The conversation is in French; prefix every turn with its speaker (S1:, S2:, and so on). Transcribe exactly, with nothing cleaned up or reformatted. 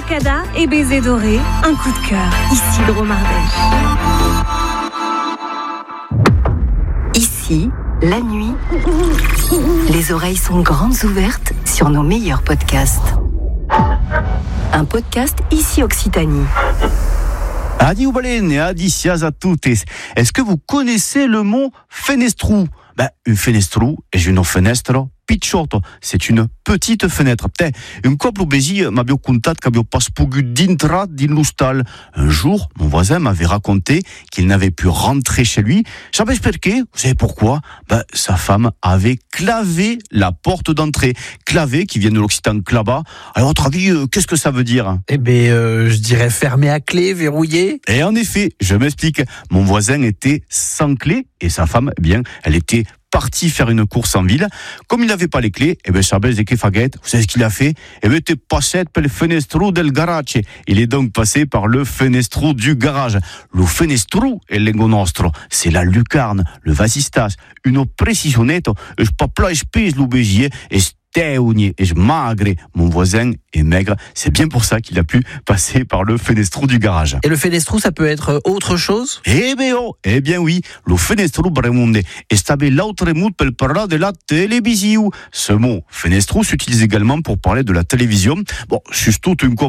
S1: Arcada et Baiser Doré, un coup de cœur, ici Dromardèche.
S2: Ici, la nuit, les oreilles sont grandes ouvertes sur nos meilleurs podcasts. Un podcast Ici Occitanie.
S3: Adi Ubalen et adi siaz a toutes. Est-ce que vous connaissez le mot fenestrou? Ben, une fenestrou est une fenêtre picciotto, c'est une petite fenêtre. Peut-être, un couple obési m'avait contato qu'avait pas pogu d'intra din l'hostal. Un jour, mon voisin m'avait raconté qu'il n'avait pu rentrer chez lui. J'avais expliqué, vous savez pourquoi? Ben, sa femme avait clavé la porte d'entrée. Clavé, qui vient de l'occitan clava. Alors, à votre avis, euh, qu'est-ce que ça veut dire?
S4: Eh bien, euh, je dirais fermé à clé, verrouillé.
S3: Et en effet, je m'explique. Mon voisin était sans clé et sa femme, eh bien, elle était parti faire une course en ville. Comme il n'avait pas les clés, eh ben, Chabez et Kefaguette, vous savez ce qu'il a fait? Eh ben, t'es passé per le fenestro del garage. Il est donc passé par le fenestro du garage. Le fenestro è lengo nostro. C'est la lucarne, le vasistas, une précisionette. Je pas plat, je pèse l'obégier, et et je magre. Mon voisin est maigre. C'est bien pour ça qu'il a pu passer par le fenestro du garage.
S4: Et le fenestrou, ça peut être autre chose?
S3: Eh bien, oh, eh bien oui, le fenestro bremonde est stabe l'autre mot pour parler de la télévision. Ce mot fenestro s'utilise également pour parler de la télévision. Bon, juste tout une